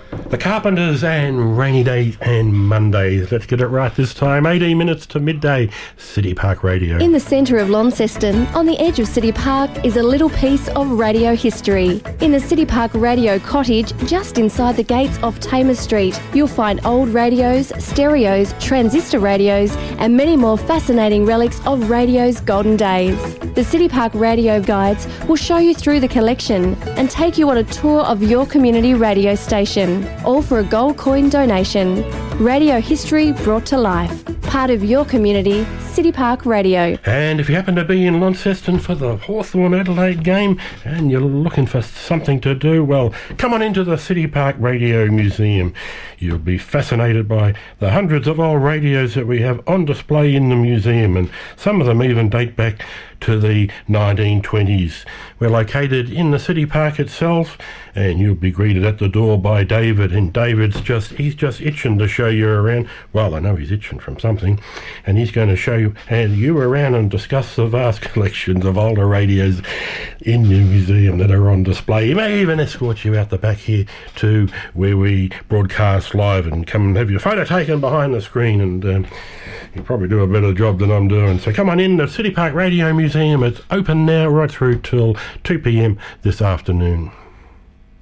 The Carpenters and Rainy Days and Mondays. Let's get it right this time. 18 minutes to midday. City Park Radio. In the centre of Launceston, on the edge of City Park, is a little piece of radio history. In the City Park Radio Cottage, just inside the gates off Tamer Street, you'll find old radios, stereos, transistor radios, and many more fascinating relics of radio's golden days. The City Park Radio Guides will show you through the collection and take you on a tour of your community radio station, all for a gold coin donation. Radio history brought to life. Part of your community, City Park Radio. And if you happen to be in Launceston for the Hawthorn Adelaide game and you're looking for something to do, well, come on into the City Park Radio Museum. You'll be fascinated by the hundreds of old radios that we have on display in the museum, and some of them even date back to the 1920s. We're located in the City Park itself, and you'll be greeted at the door by David, and David's just itching to show you around. Well, I know he's itching from something, and he's going to show you around and discuss the vast collections of older radios in the museum that are on display. He may even escort you out the back here to where we broadcast live and come and have your photo taken behind the screen, and you'll probably do a better job than I'm doing. So come on in, the City Park Radio Museum. It's open now right through till 2 p.m. this afternoon.